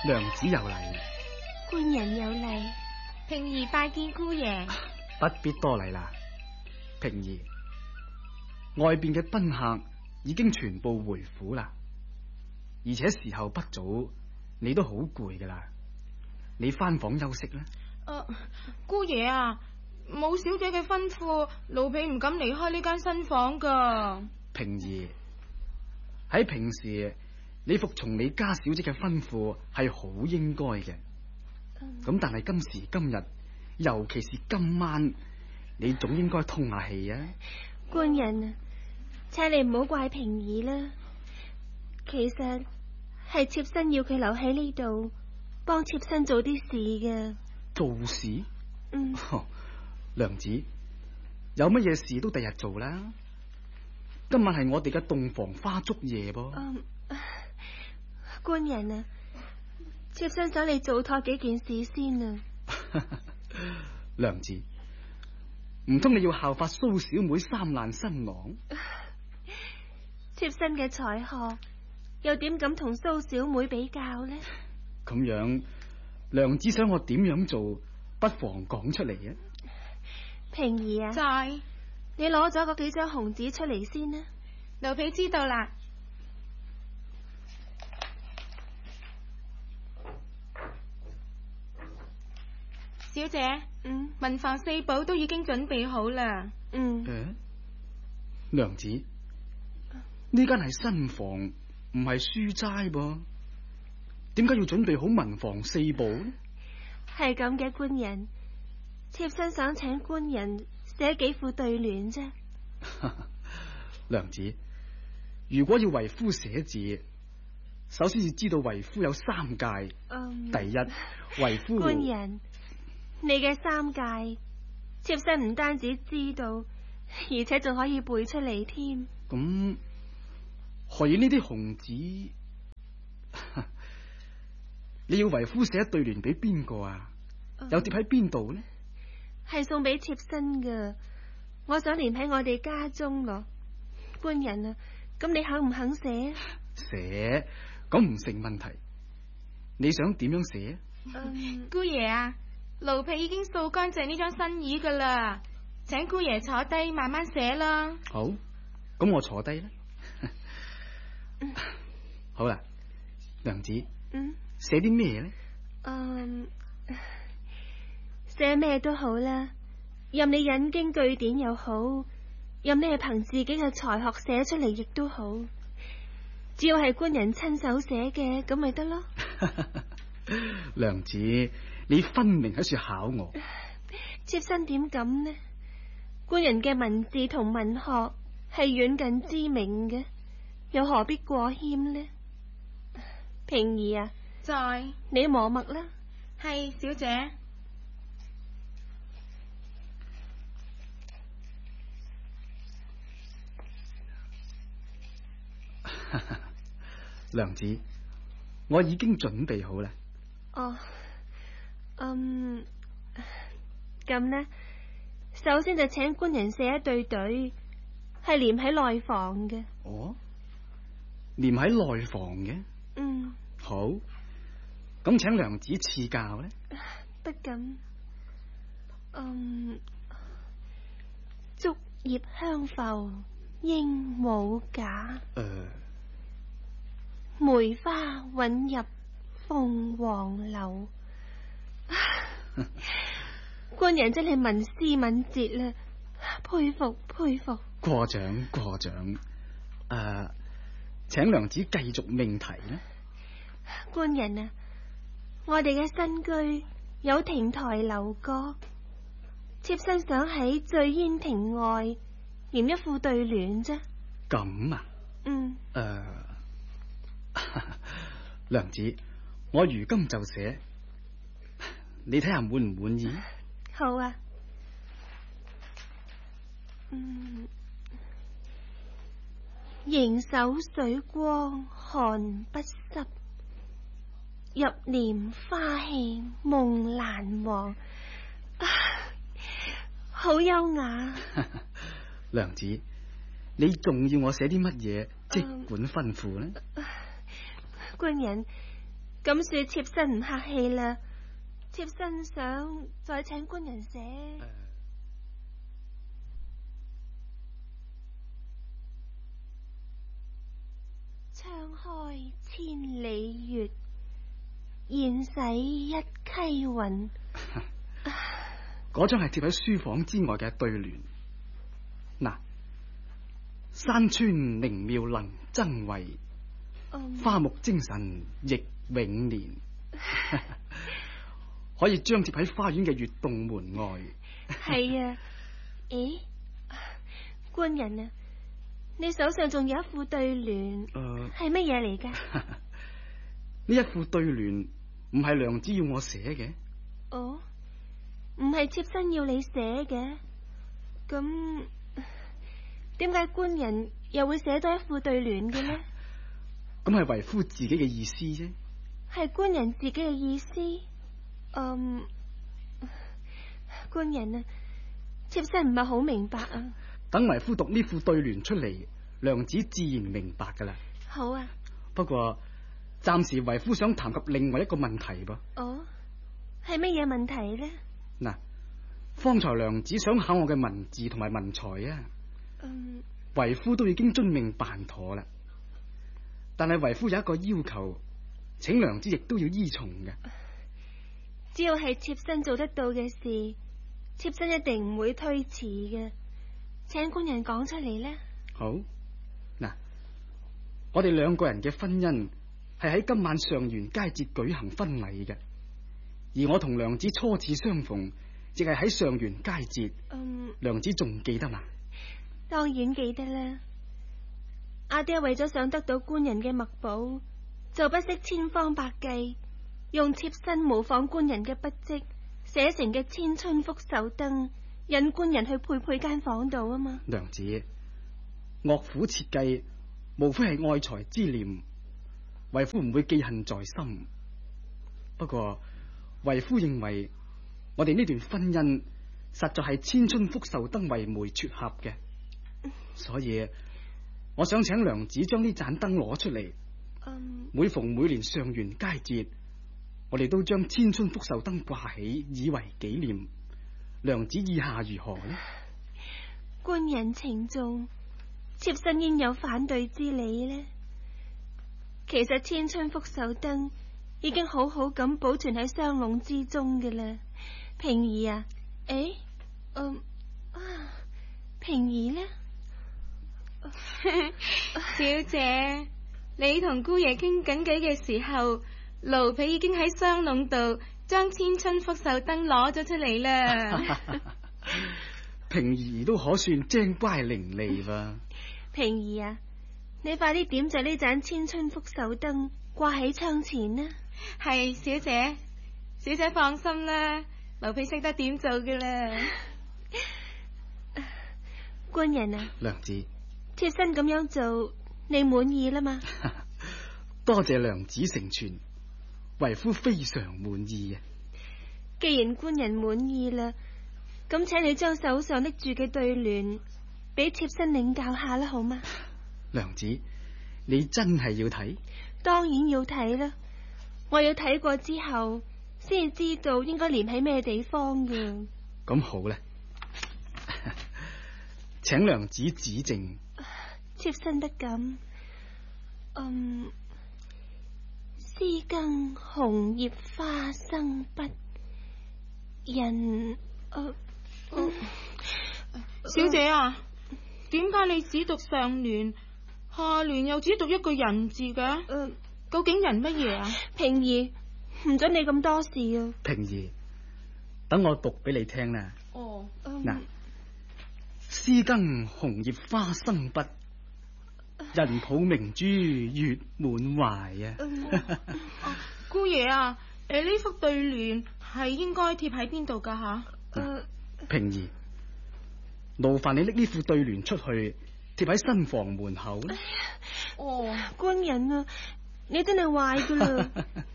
娘子有禮， 官人有禮。 平兒拜見姑爺。 不必多禮啦。平兒，外邊嘅賓客已經全部回府啦，而且時候不早，你都好攰噶啦，你翻房休息啦。 姑爺啊，冇小姐嘅吩咐，奴婢唔敢離開呢間新房噶。 平兒，喺平時你服從你家小姐嘅吩咐係好應該嘅，咁但係今時今日，尤其是今晚，你總應該通下氣啊。 官人啊，請你唔好怪平兒啦，其實係妾身要佢留喺呢度幫妾身做啲事嘅。 做事？娘子，有乜嘢事都第日做啦。今晚係我哋嘅洞房花燭夜噃。 官人啊，妾身想你做妥幾件事先啊。 娘子，唔通你要效法蘇小妹三難新郎？ 妾身嘅才學又點敢同蘇小妹比較呢？ 咁樣，娘子想我點樣做，不妨講出嚟啊。 平兒啊， 在。 你攞咗嗰幾張紅紙出嚟先啦。 奴婢知道啦。小姐，文房四寶都已經準備好啦。 娘子，呢間係新房，唔係書齋噃，點解要準備好文房四寶呢？ 係咁嘅，官人，妾身想請官人寫幾副對聯啫。 娘子，如果要為夫寫字，首先要知道為夫有三戒。第一，為夫官人，你嘅三戒，妾身唔單止知道，而且仲可以背出嚟添。 咁何以呢啲紅紙？你要為夫寫一對聯俾邊個啊？又疊喺邊度呢？ 係送俾妾身噶，我想連喺我哋家中咯。官人啊，咁你肯唔肯寫？ 寫，咁唔成問題。你想點樣寫？ 姑爺啊，奴婢已經掃乾淨呢張新椅噶啦，請姑爺坐低慢慢寫啦。 好，咁我坐低啦。好啦，娘子，寫啲咩呢？ 寫咩都好啦，任你引經據典又好，任你係憑自己嘅才學寫出嚟亦都好，只要係官人親手寫嘅，咁咪得咯。 娘子，你分明喺處考我。 妾身點敢呢？官人嘅文字同文學係遠近知名嘅，又何必過謙呢？平兒啊， 在。 你磨墨啦。 係，小姐。 娘子，我已經準備好啦。 咁呢，首先就請官人寫一對對，係連喺內房嘅。 連喺內房嘅？好，咁請娘子賜教呢？ 不敢。竹葉香浮鸚鵡架，梅花韻入鳳凰樓。官人真係文思敏捷啦，佩服佩服。 過獎過獎。請娘子繼續命題呢？ 官人啊，我哋嘅新居有亭台樓閣，妾身想喺醉煙亭外念一副對聯啫。 咁啊？娘子，我如今就寫，你睇下滿唔滿意？ 好啊。盈手水光寒不濕，入簾花氣夢難忘。好優雅。 娘子，你仲要我寫啲乜嘢？即管吩咐呢？ 官人， 咁說妾身唔客氣啦，妾身想再請官人寫。窗開千里月，現洗一溪雲。 嗰張係貼喺書房之外嘅對聯。嗱，山川靈妙能爭慧，花木精神亦永年。可以張貼喺花園嘅月洞門外。 係啊，咦，官人啊，你手上仲有一副對聯，係乜嘢嚟噶？ 呢一副對聯唔係娘子要我寫嘅。 哦，唔係妾身要你寫嘅，咁點解官人又會寫多一副對聯嘅呢？ 咁係為夫自己嘅意思啫。 係官人自己嘅意思。官人啊，妾身唔係好明白啊。 等為夫讀呢副對聯出嚟，娘子自然明白噶啦。 好啊。 不過暫時為夫想談及另外一個問題噃。 哦，係乜嘢問題呢？ 嗱，方才娘子想考我嘅文字同埋文才啊，為夫都已經遵命辦妥啦。但係為夫有一個要求，請娘子亦都要依從嘅。 只要係妾身做得到嘅事，妾身一定唔會推辭嘅。請官人講出嚟呢。 好，嗱，我哋兩個人嘅婚姻係喺今晚上元佳節舉行婚禮嘅，而我同娘子初次相逢，亦係喺上元佳節。娘子仲記得嘛？ 當然記得啦。阿爹為咗想得到官人嘅墨寶，就不惜千方百計，用妾身模仿官人嘅筆跡寫成嘅千春福壽燈，引官人去配間房度啊嘛。 娘子，樂府設計無非係愛才之念，為夫唔會記恨在心。不過為夫認為我哋呢段婚姻實在係千春福壽燈為媒撮合嘅，所以我想請娘子將呢盞燈攞出嚟。每逢每年上元佳節，我哋都將千春福壽燈掛起，以為紀念。娘子意下如何呢？ 官人情重，妾身應有反對之理呢。其實千春福壽燈已經好好咁保存喺雙籠之中嘅啦。平兒啊，平兒呢？ 小姐，你同姑爺傾緊偈嘅時候，奴婢已經喺雙籠度將千春福壽燈攞咗出嚟啦。 平兒都可算精乖伶俐噃。 平兒啊，你快啲點着呢盞千春福壽燈掛喺窗前啦。 係，小姐，小姐放心啦，奴婢識得點做嘅啦。 官人啊， 娘子， 妾身咁樣做，你滿意啦嘛？ 多謝娘子成全，為夫非常滿意啊。 既然官人滿意啦，咁請你將手上拎住嘅對聯俾妾身領教下啦，好嗎？ 娘子，你真係要睇？ 當然要睇啦，我要睇過之後先知道應該連喺咩地方嘅。 咁好啦，請娘子指正。 妾身不敢。絲更紅葉花生筆，人小姐啊，點解你只讀上聯，下聯又只讀一個人字嘅？究竟人乜嘢啊？ 平兒，唔准你咁多事啊！ 平兒，等我讀俾你聽啦。嗱，絲更紅葉花生筆，人抱明珠月滿懷啊！ 姑爺啊，呢幅對聯係應該貼喺邊度噶吓？ 平兒，勞煩你拎呢副對聯出去，貼喺新房門口啦。 官人啊，你真係壞噶啦！